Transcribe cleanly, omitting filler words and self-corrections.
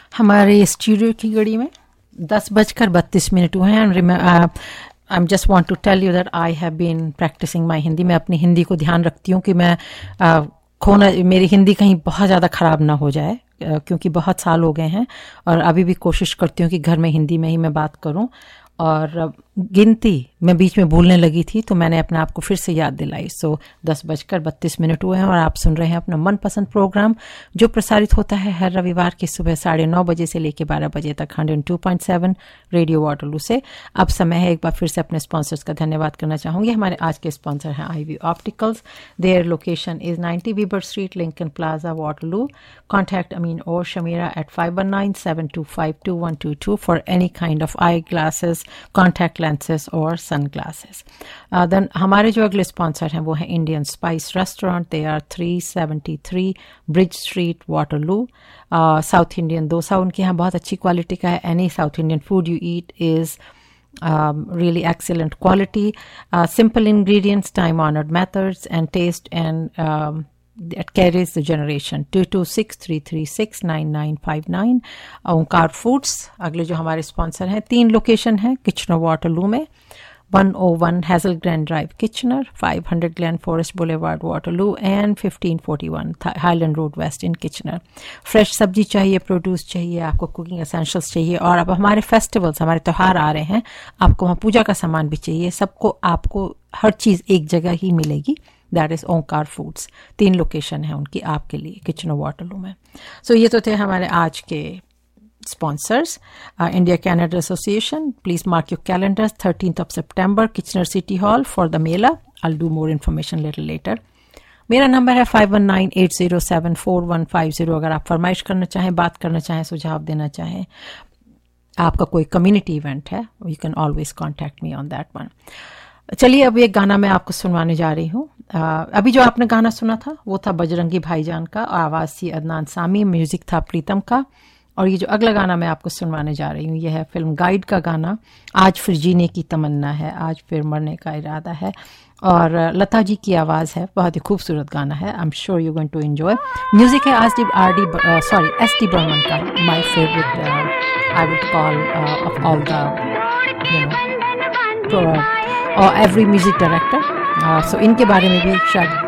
हमारे स्टूडियो की घड़ी में 10:32 हुए हैं। I just want to tell you that I have been practicing my Hindi. मैं अपनी हिंदी को ध्यान रखती हूँ कि मैं मेरी हिंदी कहीं बहुत ज़्यादा ख़राब ना हो जाए, क्योंकि बहुत साल हो गए हैं और अभी भी कोशिश करती हूँ कि घर में हिंदी में ही मैं बात करूँ। और गिनती मैं बीच में भूलने लगी थी तो मैंने अपने आप को फिर से याद दिलाई। 10:32 हुए हैं और आप सुन रहे हैं अपना मनपसंद प्रोग्राम जो प्रसारित होता है हर रविवार की सुबह 9:30 बजे से लेकर 12 बजे तक 102.7 रेडियो वाटरलू से। अब समय है एक बार फिर से अपने स्पॉन्सर्स का धन्यवाद करना चाहूँगी। हमारे आज के स्पॉन्सर हैं ivy opticals. Their location is 90 वीबर street, Lincoln plaza, Waterloo. Contact Amin or Shamira at 519-725-2122 for any kind of eyeglasses, contact lenses or sunglasses. Then हमारे जो अगले स्पॉन्सर हैं वो हैं Indian spice restaurant. They are 373 bridge street, Waterloo. South Indian dosa उनके यहाँ बहुत अच्छी क्वालिटी का है। Any south Indian food you eat is really excellent quality, simple ingredients, time honored methods and taste, and that carries the generation। 2263369959। Onkar foods अगले जो हमारे sponsor हैं। 3 लोकेशन है किचनर वाटरलू में, 101 hassle grand drive Kitchener, 500 Glenn forest boulevard Waterloo and 1541 highland road waste in Kitchener. Fresh सब्जी चाहिए, produce चाहिए, आपको कुकिंग एसेंशियल्स चाहिए, और अब हमारे फेस्टिवल्स, हमारे त्यौहार आ रहे हैं, आपको वहाँ पूजा का सामान भी चाहिए, सबको आपको हर चीज़ एक जगह ही मिलेगी। That is Onkar foods. 3 location है उनकी आपके लिए किचनर वाटरलू में। सो ये तो थे हमारे आज के sponsors. India Canada Association, please mark your calendars, 13th of September, Kitchener City Hall for the Mela. I'll do more information little later. मेरा नंबर है 5198074150। अगर आप फरमाइश करना चाहें, बात करना चाहें, सुझाव देना चाहें, आपका कोई कम्युनिटी इवेंट है, you can always contact me on that one. चलिए अब एक गाना मैं आपको सुनवाने जा रही हूँ। अभी जो आपने गाना सुना था वो था बजरंगी भाईजान का, आवाज़ थी अदनान सामी, म्यूजिक था प्रीतम का। और ये जो अगला गाना मैं आपको सुनवाने जा रही हूँ यह है फिल्म गाइड का गाना, आज फिर जीने की तमन्ना है, आज फिर मरने का इरादा है, और लता जी की आवाज़ है। बहुत ही खूबसूरत गाना है। I am sure you going to enjoy. Music है एस टी बर्मन का, my favourite I would call of all the every music director. सो इनके बारे में भी शायद